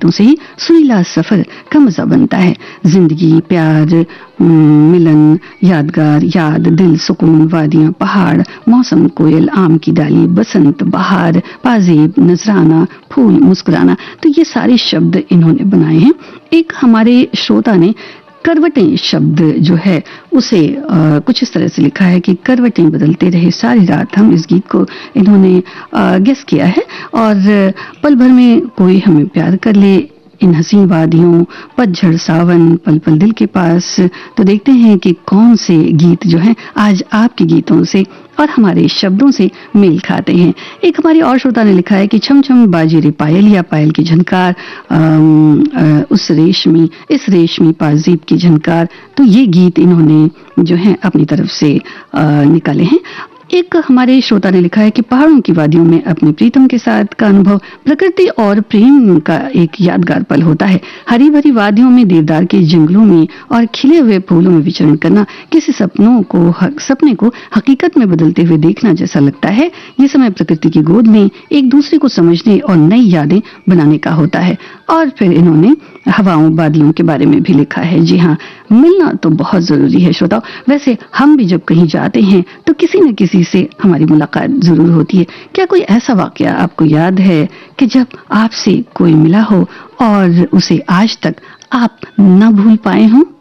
गीतों से ही सुरीला सफर का मजा बनता है। जिंदगी, प्यार, मिलन, यादगार, याद, दिल, सुकून, वादियां, पहाड़, मौसम, कोयल, आम की डाली, बसंत, बहार, पाजेब, नजराना, फूल, मुस्कुराना, तो ये सारे शब्द इन्होंने बनाए हैं। एक हमारे श्रोता ने करवटें शब्द जो है उसे कुछ इस तरह से लिखा है कि करवटें बदलते रहे सारी रात हम, इस गीत को इन्होंने गेस किया है। और पल भर में कोई हमें प्यार कर ले, इन हसीन वादियों, पतझड़ सावन, पल पल दिल के पास। तो देखते हैं कि कौन से गीत जो हैं आज आपके गीतों से और हमारे शब्दों से मेल खाते हैं। एक हमारी और श्रोता ने लिखा है कि छम छम बाजी रे पायल, या पायल की झनकार, उस रेशमी इस रेशमी पाजीब की झनकार। तो ये गीत इन्होंने जो है अपनी तरफ से निकाले हैं। एक हमारे श्रोता ने लिखा है कि पहाड़ों की वादियों में अपने प्रीतम के साथ का अनुभव प्रकृति और प्रेम का एक यादगार पल होता है। हरी भरी वादियों में, देवदार के जंगलों में और खिले हुए फूलों में विचरण करना किसी सपने को हकीकत में बदलते हुए देखना जैसा लगता है। ये समय प्रकृति की गोद में एक दूसरे को समझने और नई यादें बनाने का होता है। और फिर इन्होंने हवाओं, बादलों के बारे में भी लिखा है। जी हाँ, मिलना तो बहुत जरूरी है श्रोताओ। वैसे हम भी जब कहीं जाते हैं तो किसी न किसी से हमारी मुलाकात जरूर होती है। क्या कोई ऐसा वाकया आपको याद है कि जब आपसे कोई मिला हो और उसे आज तक आप न भूल पाए हों?